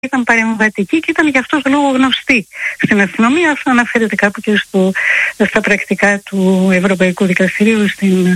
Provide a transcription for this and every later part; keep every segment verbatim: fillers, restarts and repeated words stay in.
ήταν παρεμβατική και ήταν γι' αυτό το λόγο γνωστή στην αστυνομία. Αυτό αναφέρεται κάπου και στο, στα πρακτικά του Ευρωπαϊκού Δικαστηρίου στην,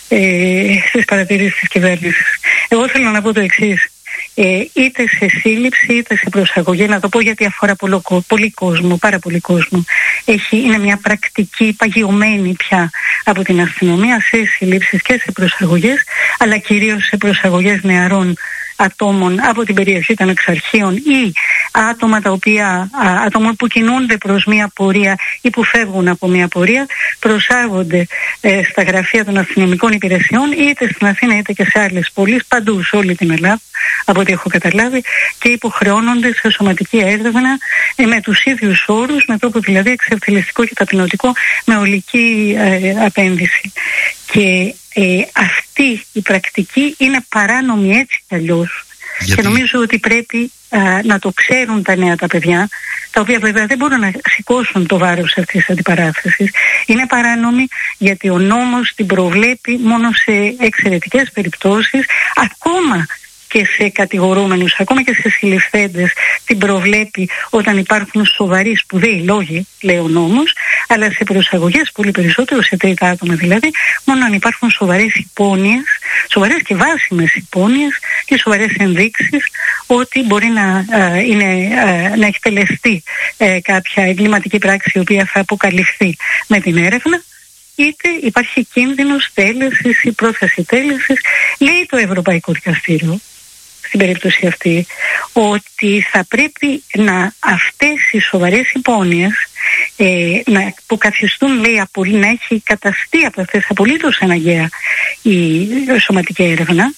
ε, στις παρατηρήσεις της κυβέρνησης. Εγώ θέλω να πω το εξής. Ε, είτε σε σύλληψη είτε σε προσαγωγή, να το πω γιατί αφορά πολύ, πολύ κόσμο, πάρα πολύ κόσμο. Έχει, είναι μια πρακτική παγιωμένη πια από την αστυνομία σε σύλληψεις και σε προσαγωγές, αλλά κυρίως σε προσαγωγές νεαρών ατόμων από την περιοχή των εξαρχείων ή άτομα τα οποία, άτομα που κινούνται προς μια πορεία ή που φεύγουν από μια πορεία, προσάγονται ε, στα γραφεία των αστυνομικών υπηρεσιών είτε στην Αθήνα είτε και σε άλλες πόλεις, παντού σε όλη την Ελλάδα από ό,τι έχω καταλάβει, και υποχρεώνονται σε σωματική έρευνα ε, με τους ίδιους όρους, με τρόπο δηλαδή εξευτελιστικό και ταπεινωτικό, με ολική ε, απένδυση. Και ε, αυτή η πρακτική είναι παράνομη έτσι κι αλλιώς. Γιατί? Και νομίζω ότι πρέπει α, να το ξέρουν τα νέα τα παιδιά, τα οποία βέβαια δεν μπορούν να σηκώσουν το βάρος αυτής της αντιπαράθεσης. Είναι παράνομη γιατί ο νόμος την προβλέπει μόνο σε εξαιρετικές περιπτώσεις, ακόμα και σε κατηγορούμενους, ακόμα και σε συλληφθέντες την προβλέπει όταν υπάρχουν σοβαροί σπουδαίοι λόγοι, λέει ο νόμος, αλλά σε προσαγωγές πολύ περισσότερο, σε τρίτα άτομα δηλαδή, μόνο αν υπάρχουν σοβαρές υπόνοιες, σοβαρές και βάσιμες υπόνοιες και σοβαρές ενδείξεις ότι μπορεί να, α, είναι, α, να έχει τελεστεί ε, κάποια εγκληματική πράξη η οποία θα αποκαλυφθεί με την έρευνα, είτε υπάρχει κίνδυνος τέλεσης ή πρόθεση τέλεσης. Λέει το Ευρωπαϊκό Δικαστήριο στην περίπτωση αυτή ότι θα πρέπει να αυτές οι σοβαρές υπόνοιες ε, να, που καθιστούν, λέει, απολύ, να έχει καταστεί από αυτές απολύτως αναγκαία η σωματική έρευνα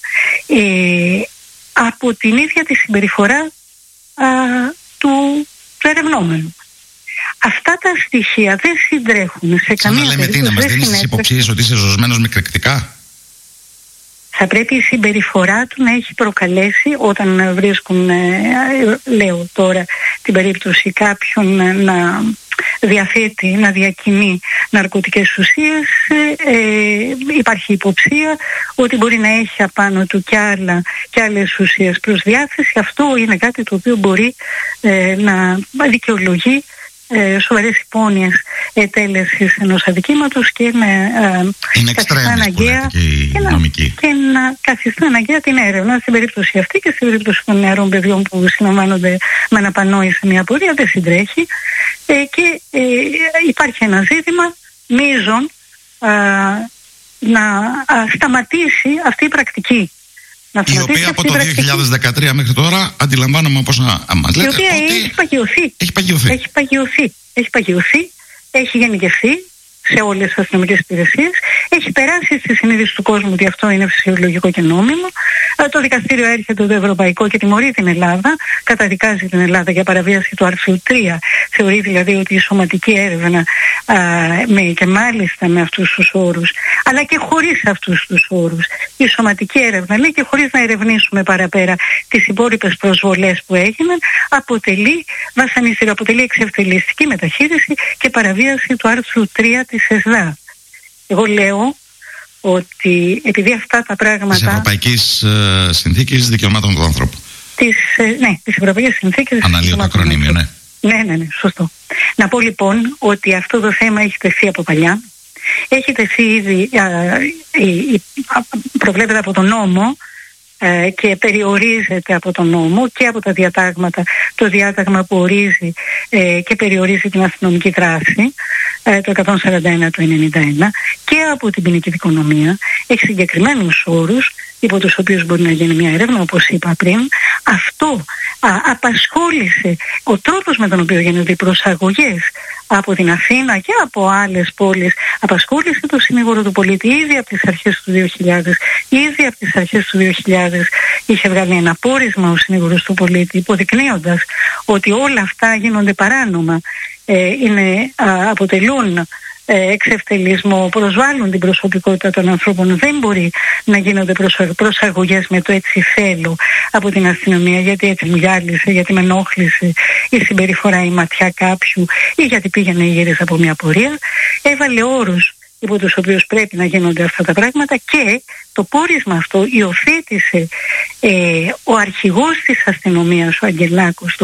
ε, από την ίδια τη συμπεριφορά α, του, του ερευνόμενου. Αυτά τα στοιχεία δεν συντρέχουν σε καμία περίπτωση. Να λέμε τι, να μας δίνεις τις υποψίες ότι είσαι ζωσμένος μικρεκτικά. Θα πρέπει η συμπεριφορά του να έχει προκαλέσει, όταν βρίσκουν, λέω τώρα την περίπτωση κάποιον να διαθέτει, να διακινεί ναρκωτικές ουσίες, ε, υπάρχει υποψία ότι μπορεί να έχει απάνω του κι, άλλα, κι άλλες ουσίες προς διάθεση. Αυτό είναι κάτι το οποίο μπορεί ε, να δικαιολογεί Ε, σοβαρές υπόνοιες ετέλεσης ενός αδικήματος και με ε, καθιστά αναγκαία και να, και να καθιστά αναγκαία την έρευνα. Στην περίπτωση αυτή και στην περίπτωση των νεαρών παιδιών που συνομβάνονται με αναπανόη σε μια πορεία δεν συντρέχει ε, και ε, υπάρχει ένα ζήτημα μείζον ε, να α, σταματήσει αυτή η πρακτική. Η οποία από το δύο χιλιάδες δεκατρία μέχρι τώρα αντιλαμβάνομαι όπως να μας λέτε. Η οποία ότι έχει παγιωθεί. Έχει παγιωθεί. Έχει παγιωθεί. Έχει παγιωθεί. Έχει γενικευθεί σε όλες τις αστυνομικές υπηρεσίες. Έχει περάσει στη συνείδηση του κόσμου ότι αυτό είναι φυσιολογικό και νόμιμο. Το δικαστήριο έρχεται το ευρωπαϊκό και τιμωρεί την Ελλάδα, καταδικάζει την Ελλάδα για παραβίαση του άρθρου τρία. Θεωρεί δηλαδή ότι η σωματική έρευνα α, με, και μάλιστα με αυτούς τους όρους, αλλά και χωρίς αυτούς τους όρους, η σωματική έρευνα, λέει, και χωρίς να ερευνήσουμε παραπέρα τις υπόλοιπες προσβολές που έγιναν, αποτελεί βασανιστήριο, αποτελεί εξευτελιστική μεταχείριση και παραβίαση του άρθρου τρία της ΕΣΔΑ. Εγώ λέω ότι επειδή αυτά τα πράγματα... Της Ευρωπαϊκής ε, Συνθήκης Δικαιωμάτων του Ανθρώπου. Της, ε, ναι, της Ευρωπαϊκής Συνθήκης. Αναλύω το ακρονίμιο, ναι. Ναι, ναι, ναι, σωστό. Να πω λοιπόν ότι αυτό το θέμα έχει τεθεί από παλιά. Έχει τεθεί ήδη, α, η, α, προβλέπεται από τον νόμο ε, και περιορίζεται από τον νόμο και από τα διατάγματα, το διάταγμα που ορίζει ε, και περιορίζει την αστυνομική δράση, ε, το εκατόν σαράντα ένα του ενενήντα ένα, και από την ποινική δικονομία. Έχει συγκεκριμένους όρους υπό τους οποίους μπορεί να γίνει μια έρευνα, όπως είπα πριν. Αυτό α, απασχόλησε ο τρόπος με τον οποίο γίνονται οι προσαγωγές από την Αθήνα και από άλλες πόλεις, απασχόλησε το συνήγορο του πολίτη ήδη από τις αρχές του δύο χιλιάδες. Ήδη από τις αρχές του δύο χιλιάδες είχε βγάλει ένα πόρισμα ο συνήγορος του πολίτη, υποδεικνύοντας ότι όλα αυτά γίνονται παράνομα, ε, είναι, α, αποτελούν εξευτελισμό, προσβάλλουν την προσωπικότητα των ανθρώπων. Δεν μπορεί να γίνονται προσαγωγές με το έτσι θέλω από την αστυνομία, γιατί έτσι μου γυάλισε, γιατί με ενόχλησε η συμπεριφορά, η ματιά κάποιου ή γιατί πήγαινε ή γύρισε από μια πορεία. Έβαλε όρους υπό τους οποίους πρέπει να γίνονται αυτά τα πράγματα, και το πόρισμα αυτό υιοθέτησε ε, ο αρχηγός της αστυνομίας, ο Αγγελάκος,